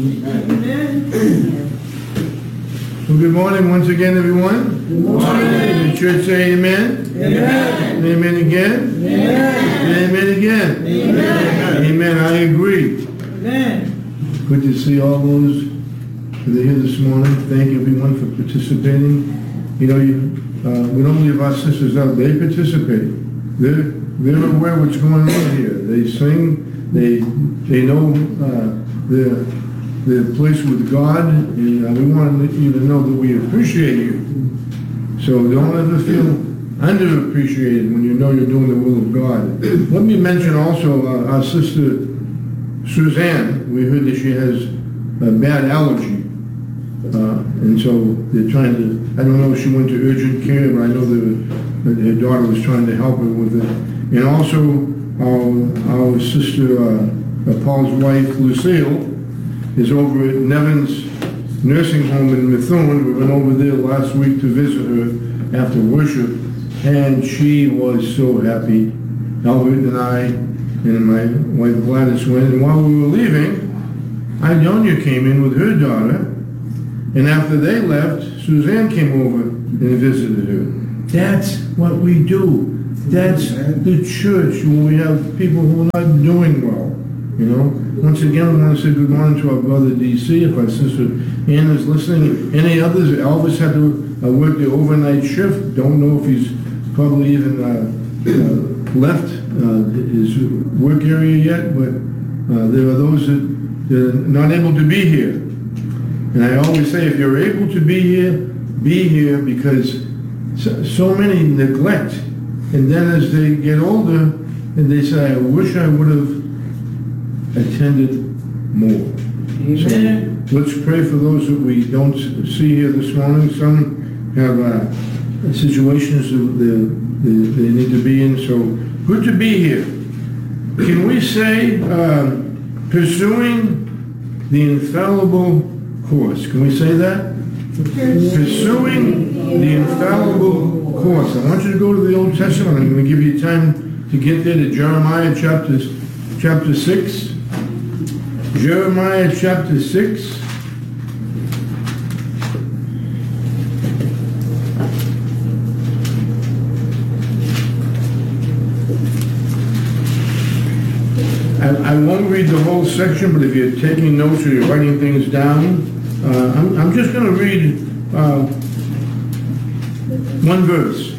Amen. Well, good morning once again, everyone. Good morning. The church say amen. Amen. Amen again. Amen. Amen again. Amen. Amen. I agree. Amen. Good to see all those that are here this morning. Thank everyone for participating. You know, we don't leave our sisters out. They participate. They're aware what's going on here. They sing. They know their place with God, and we want you to know that we appreciate you. So don't ever feel underappreciated when you know you're doing the will of God. Let me mention also our sister Suzanne. We heard that she has a bad allergy, and so they're trying to, I don't know if she went to urgent care, but I know that her daughter was trying to help her with it. And also our sister Paul's wife Lucille is over at Nevins Nursing Home in Methuen. We went over there last week to visit her after worship, and she was so happy. Albert and I and my wife Gladys went, and while we were leaving, Ionia came in with her daughter, and after they left, Suzanne came over and visited her. That's what we do. That's the church when we have people who are not doing well. You know, once again, we want to say good morning to our brother DC. If our sister Anna's listening, any others? Elvis had to work the overnight shift. Don't know if he's probably even left his work area yet, but there are those that are not able to be here. And I always say, if you're able to be here, because so many neglect. And then as they get older, and they say, I wish I would have attended more. Amen. So let's pray for those that we don't see here this morning. Some have situations that they need to be in. So good to be here. Can we say pursuing the infallible course? Can we say that? Pursuing the infallible course. I want you to go to the Old Testament. I'm going to give you time to get there to Jeremiah chapter 6. Jeremiah chapter 6. I won't read the whole section, but if you're taking notes or you're writing things down, I'm just going to read one verse,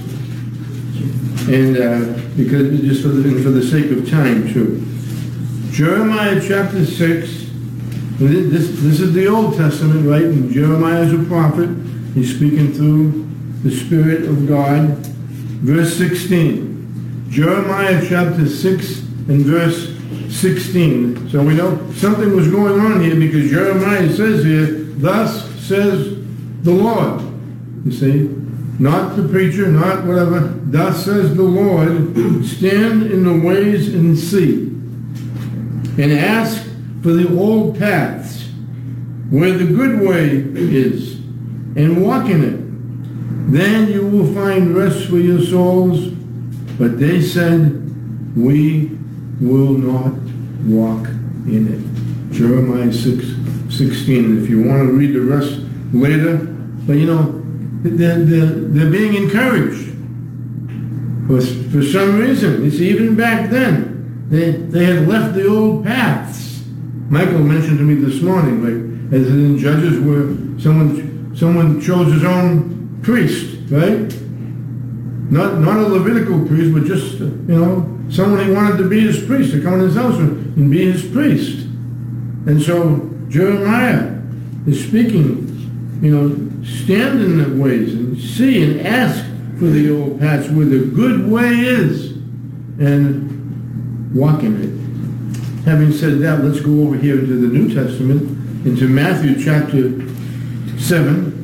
and because just for the sake of time too. Jeremiah chapter 6. This is the Old Testament, right? And Jeremiah is a prophet. He's speaking through the Spirit of God. Verse 16. Jeremiah chapter 6 and verse 16. So we know something was going on here because Jeremiah says here, thus says the Lord. You see? Not the preacher, not whatever. Thus says the Lord, stand in the ways and see, and ask for the old paths, where the good way is, and walk in it. Then you will find rest for your souls. But they said, we will not walk in it. Jeremiah 6:16. And if you want to read the rest later, but you know, they're being encouraged. For some reason, it's even back then, they had left the old paths. Michael mentioned to me this morning, like, as in Judges, where someone chose his own priest, right? Not a Levitical priest, but just, someone he wanted to be his priest, to come in his house and be his priest. And so Jeremiah is speaking, stand in the ways and see and ask for the old paths where the good way is and walk in it. Having said that, let's go over here into the New Testament, into Matthew chapter 7.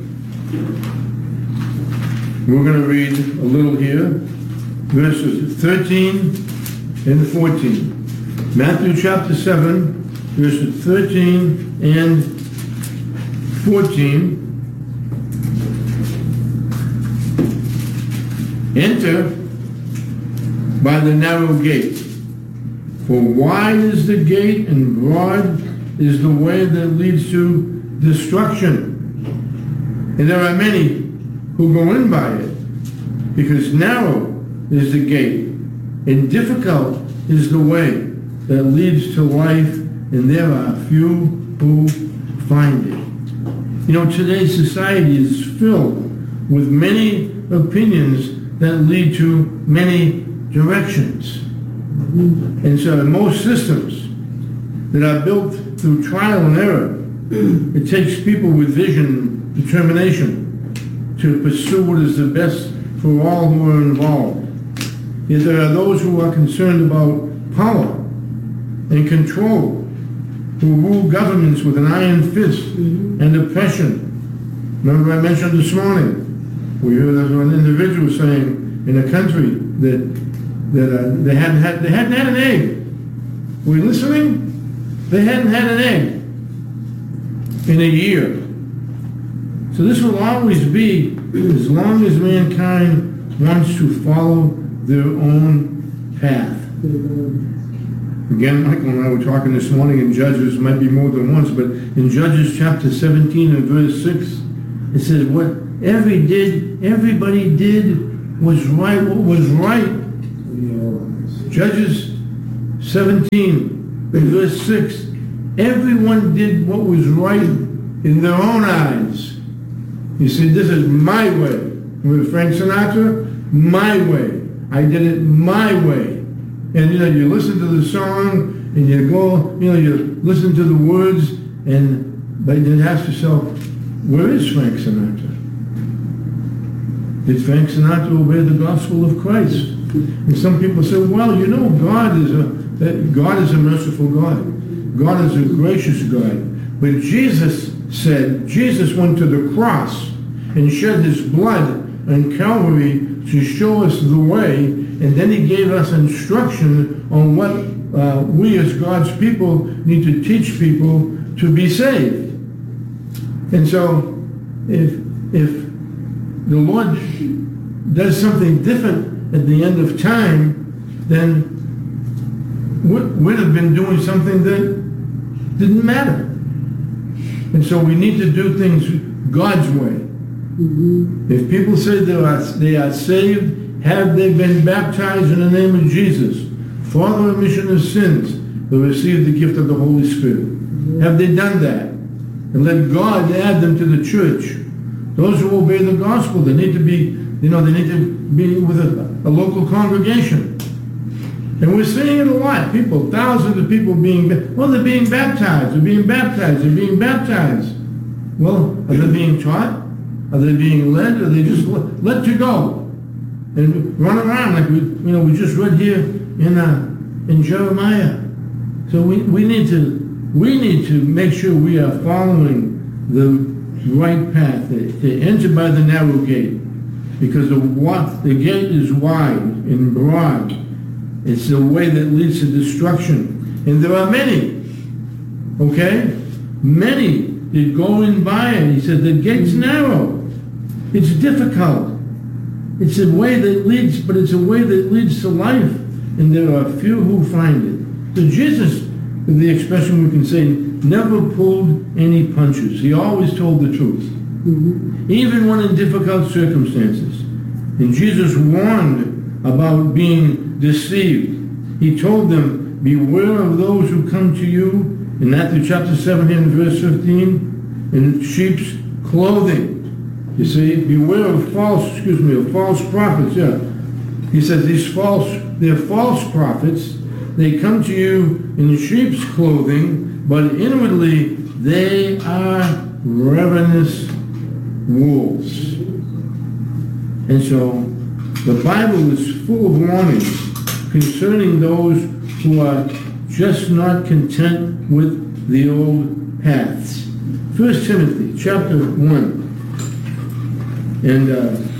We're going to read a little here, verses 13 and 14. Matthew chapter 7, verses 13 and 14. Enter by the narrow gate, for wide is the gate and broad is the way that leads to destruction. And there are many who go in by it, because narrow is the gate, and difficult is the way that leads to life, and there are few who find it. You know, today's society is filled with many opinions that lead to many directions. And so most systems that are built through trial and error, it takes people with vision and determination to pursue what is the best for all who are involved. Yet there are those who are concerned about power and control, who rule governments with an iron fist and oppression. Remember I mentioned this morning, we heard of an individual saying in a country that they hadn't had an egg. Were you listening? They hadn't had an egg in a year. So this will always be as long as mankind wants to follow their own path. Again, Michael and I were talking this morning in Judges, might be more than once, but in Judges chapter 17 and verse 6, it says, what everybody did was right, what was right. Judges 17 and verse 6, everyone did what was right in their own eyes. You see, this is my way. With Frank Sinatra, my way. I did it my way. And you know, you listen to the song and you go, you know, you listen to the words, but you ask yourself, where is Frank Sinatra? Did Frank Sinatra obey the gospel of Christ? And some people say, well, you know, God is a merciful God. God is a gracious God. But Jesus went to the cross and shed his blood on Calvary to show us the way, and then he gave us instruction on what we as God's people need to teach people to be saved. And so if the Lord does something different at the end of time, then we'd have been doing something that didn't matter. And so we need to do things God's way. If people say they are saved, have they been baptized in the name of Jesus for the remission of sins, they receive the gift of the Holy Spirit? Have they done that? And let God add them to the church. Those who obey the gospel, they need to be, they need to be with a local congregation. And we're seeing it a lot. People, thousands of people they're being baptized. Well, are they being taught? Are they being led? Or are they just let to go and run around like we just read here in Jeremiah? So we need to make sure we are following the right path, to enter by the narrow gate, because the gate is wide and broad. It's the way that leads to destruction, and there are many. Okay, many that go in by it. He said the gate's narrow. It's difficult. It's a way that leads, but it's a way that leads to life, and there are few who find it. So Jesus, the expression we can say, never pulled any punches. He always told the truth, even when in difficult circumstances. And Jesus warned about being deceived. He told them, beware of those who come to you, in Matthew chapter 17, verse 15, in sheep's clothing. You see, beware of false prophets. Yeah. He says they're false prophets. They come to you in sheep's clothing, but inwardly they are ravenous wolves. And so the Bible is full of warnings concerning those who are just not content with the old paths. 1 Timothy chapter 1 and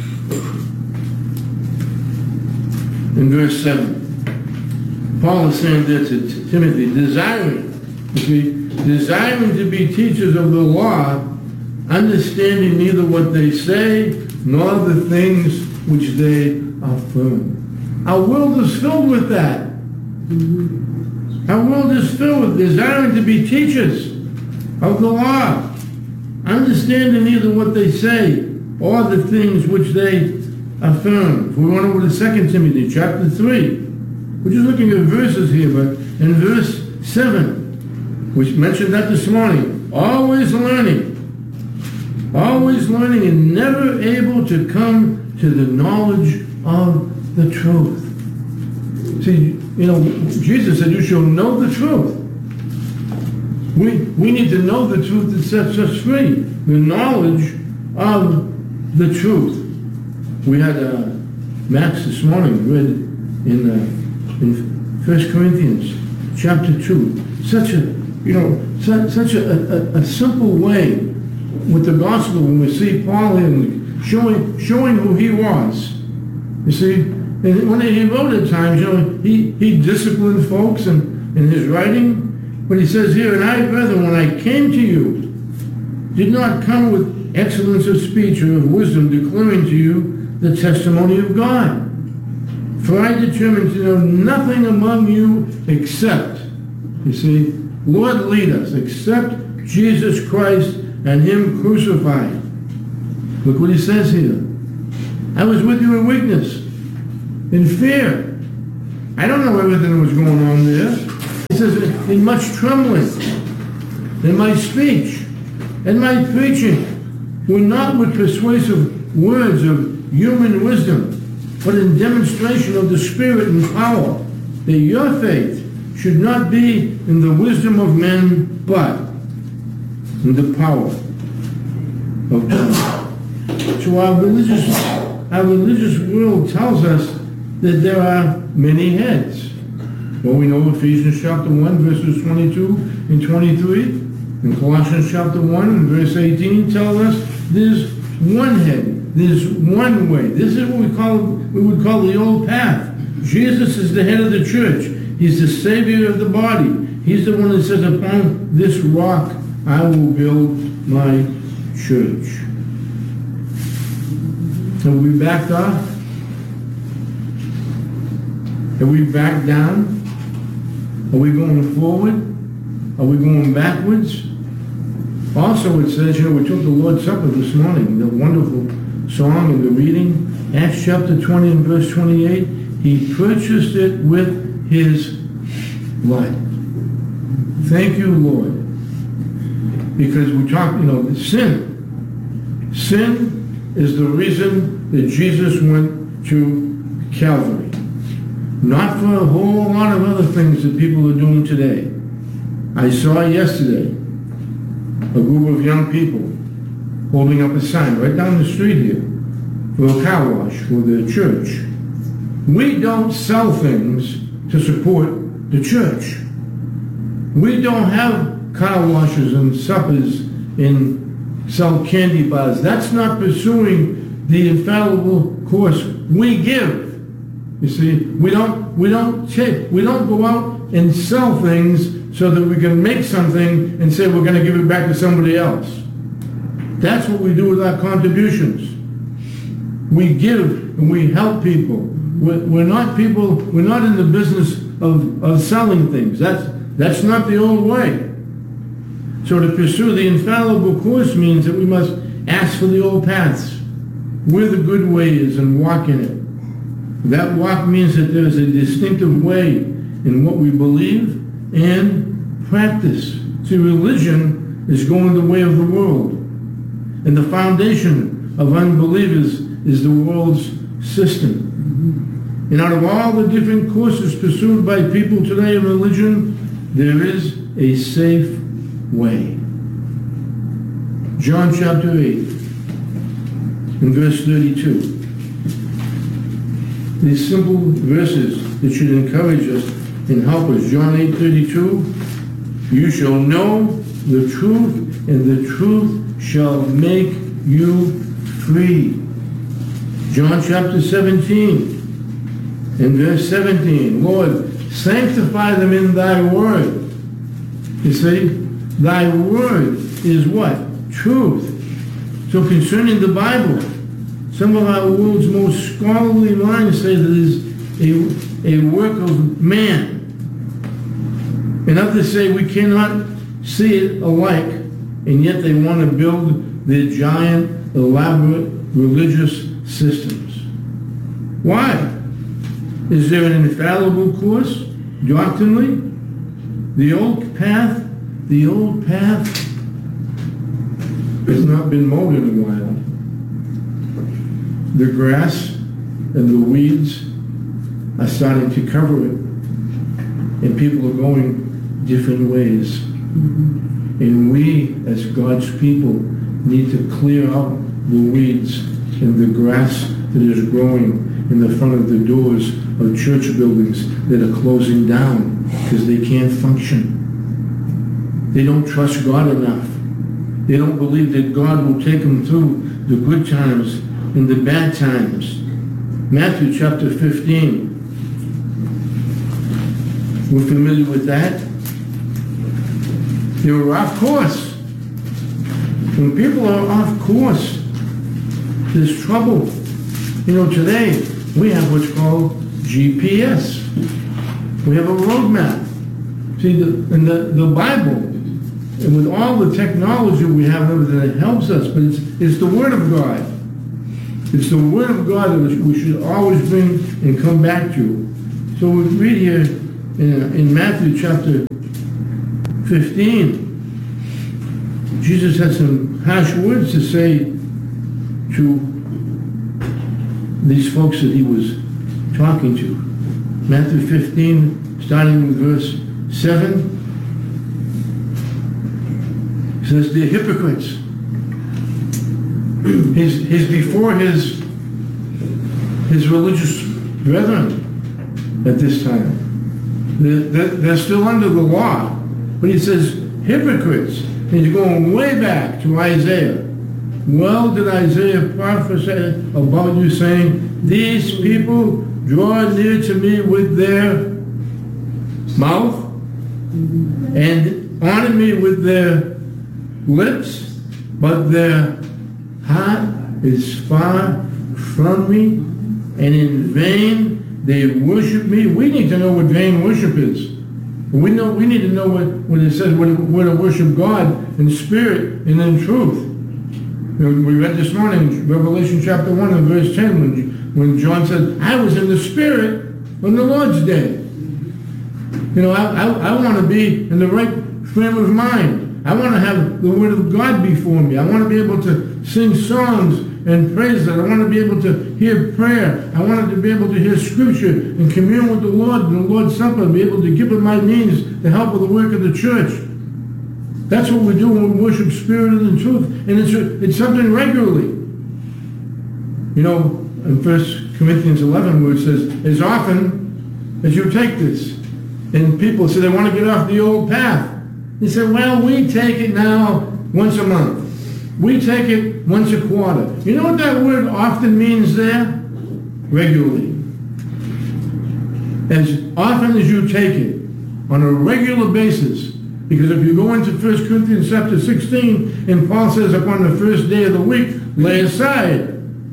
in verse 7. Paul is saying there to Timothy, desiring to be teachers of the law, understanding neither what they say nor the things which they affirm. Our world is filled with that. Our world is filled with desiring to be teachers of the law, understanding either what they say or the things which they affirm. If we run over to 2 Timothy chapter 3, we're just looking at verses here, but in verse 7, we mentioned that this morning, always learning and never able to come to the knowledge of the truth. See, Jesus said, you shall know the truth. We need to know the truth that sets us free. The knowledge of the truth. We had Max this morning read in 1 Corinthians chapter 2. Such a simple way with the gospel when we see Paul in showing who he was. You see, and when he wrote at times, he disciplined folks in his writing. But he says here, and I, brethren, when I came to you, did not come with excellence of speech or of wisdom, declaring to you the testimony of God. For I determined to know nothing among you except, you see, Lord lead us, except Jesus Christ and him crucified. Look what he says here. I was with you in weakness, in fear. I don't know everything that was going on there. He says, in much trembling, in my speech, and my preaching were not with persuasive words of human wisdom, but in demonstration of the Spirit and power, that your faith should not be in the wisdom of men, but in the power of God. So our religious world tells us that there are many heads. Well, we know Ephesians chapter 1, verses 22 and 23, and Colossians chapter 1 and verse 18 tell us there's one head, there's one way. This is what we would call the old path. Jesus is the head of the church. He's the Savior of the body. He's the one that says, upon this rock I will build my church. Have we backed off? Have we backed down? Are we going forward? Are we going backwards? Also it says, we took the Lord's Supper this morning, the wonderful song and the reading, Acts chapter 20 and verse 28, he purchased it with his blood. Thank you, Lord. Because we talk, sin. Sin is the reason that Jesus went to Calvary. Not for a whole lot of other things that people are doing today. I saw yesterday a group of young people holding up a sign right down the street here for a car wash for the church. We don't sell things to support the church. We don't have car washes and suppers and sell candy bars. That's not pursuing the infallible course. We give. You see, we don't go out and sell things so that we can make something and say we're going to give it back to somebody else. That's what we do with our contributions. We give and we help people. We're not in the business of selling things. That's not the old way. So to pursue the infallible course means that we must ask for the old paths, where the good way is, and walk in it. That walk means that there's a distinctive way in what we believe and practice. See, religion is going the way of the world. And the foundation of unbelievers is the world's system. And out of all the different courses pursued by people today in religion, there is a safe way. John chapter 8 and verse 32. These simple verses that should encourage us and help us. John 8:32, you shall know the truth, and the truth shall make you free. John chapter 17 and verse 17, Lord, sanctify them in thy word. You see, thy word is what? Truth. So concerning the Bible, some of our world's most scholarly minds say that it is a work of man. And others say we cannot see it alike, and yet they want to build their giant, elaborate religious systems. Why? Is there an infallible course, doctrinally? The old path has not been mowed in a while. The grass and the weeds are starting to cover it, and people are going different ways. And we, as God's people, need to clear out the weeds and the grass that is growing in the front of the doors of church buildings that are closing down because they can't function. They don't trust God enough. They don't believe that God will take them through the good times and the bad times. Matthew chapter 15. We're familiar with that. They were off course. When people are off course, there's trouble. You know, today we have what's called GPS. We have a roadmap. See, in the Bible, and with all the technology we have, everything, it helps us, but it's the Word of God. It's the Word of God that we should always bring and come back to. So we read here in Matthew chapter 15, Jesus had some harsh words to say to these folks that he was talking to. Matthew 15, starting with verse 7, says, they're hypocrites. He's before his religious brethren at this time. They're still under the law. But he says, hypocrites. And he's going way back to Isaiah. Well, did Isaiah prophesy about you, saying, these people draw near to me with their mouth and honor me with their lips, but their heart is far from me, and in vain they worship me. We need to know what vain worship is. We need to know what it says, we're to worship God in spirit and in truth. We read this morning, Revelation chapter 1 and verse 10, when John said, I was in the spirit on the Lord's day. You know, I want to be in the right frame of mind. I want to have the Word of God before me. I want to be able to sing songs and praise it. I want to be able to hear prayer. I want to be able to hear Scripture and commune with the Lord in the Lord's Supper, and be able to give of my means to help with the work of the church. That's what we do when we worship spirit and in truth. And it's something regularly. You know, in 1 Corinthians 11, where it says, as often as you take this, and people say they want to get off the old path. He said, well, we take it now once a month. We take it once a quarter. You know what that word often means there? Regularly. As often as you take it, on a regular basis. Because if you go into 1 Corinthians chapter 16, and Paul says upon the first day of the week, lay aside.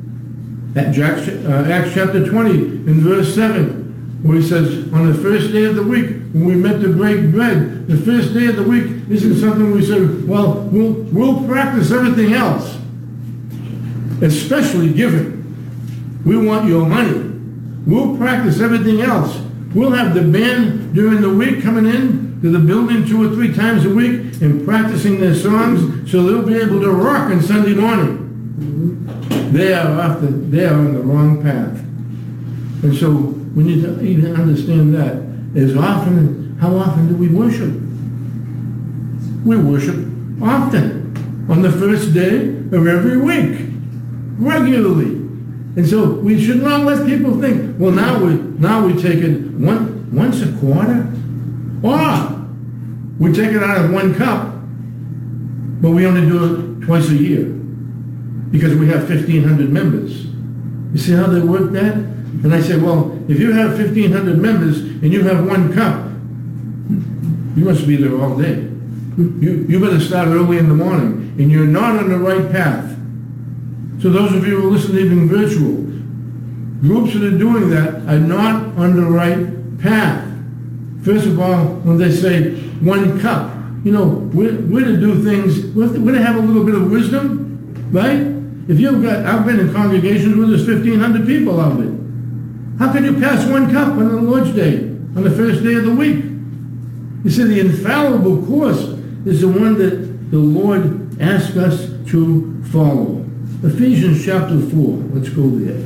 Acts chapter 20 in verse 7. Where he says, on the first day of the week, when we met to break bread, the first day of the week isn't something we say, well, we'll practice everything else, especially giving. We want your money. We'll practice everything else. We'll have the band during the week coming in to the building 2 or 3 times a week and practicing their songs so they'll be able to rock on Sunday morning. They are on the wrong path. And so we need to even understand that. How often do we worship? We worship often, on the first day of every week, regularly. And so we should not let people think, well, now we take it once a quarter, or we take it out of 1 cup, but we only do it twice a year because we have 1,500 members. You see how they work that? And I say, well, if you have 1,500 members and you have 1 cup, you must be there all day. You better start early in the morning, and you're not on the right path. So those of you who listen even virtual, groups that are doing that are not on the right path. First of all, when they say, one cup. You know, we're to do things, we're to have a little bit of wisdom, right? If you've got, I've been in congregations where there's 1,500 people out there. How can you pass one cup on the Lord's Day, on the first day of the week? You see, the infallible course is the one that the Lord asks us to follow. Ephesians chapter 4. Let's go there.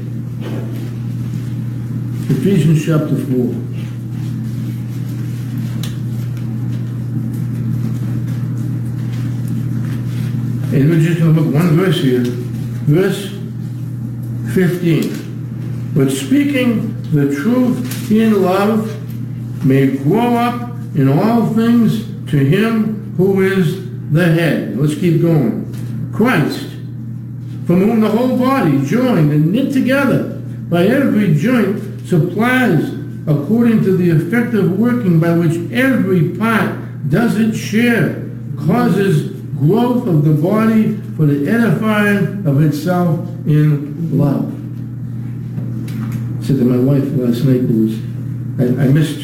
Ephesians chapter 4. And we're just going to look one verse here. Verse 15. But speaking the truth in love may grow up in all things to him who is the head. Let's keep going. Christ, from whom the whole body, joined and knit together by every joint, supplies, according to the effective working by which every part does its share, causes growth of the body for the edifying of itself in love. I said to my wife last night, I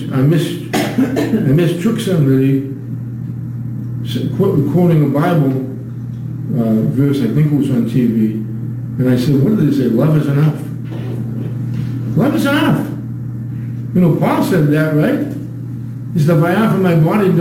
mistook somebody quoting a Bible verse, I think it was on TV, and I said, what did they say? Love is enough. Love is enough. You know, Paul said that, right? He said, if I offer my body